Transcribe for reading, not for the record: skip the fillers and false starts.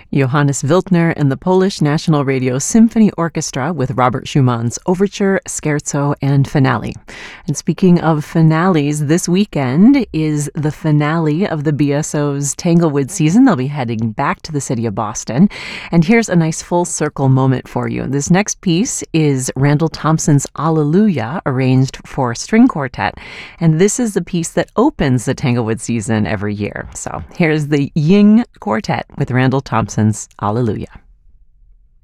Johannes Wiltner and the Polish National Radio Symphony Orchestra with Robert Schumann's Overture, Scherzo, and Finale. And speaking of finales, this weekend is the finale of the BSO's Tanglewood season. They'll be heading back to the city of Boston. And here's a nice full circle moment for you. This next piece is Randall Thompson's Alleluia, arranged for string quartet. And this is the piece that opens the Tanglewood season every year. So here's the Ying Quartet with Randall Thompson's Alleluia.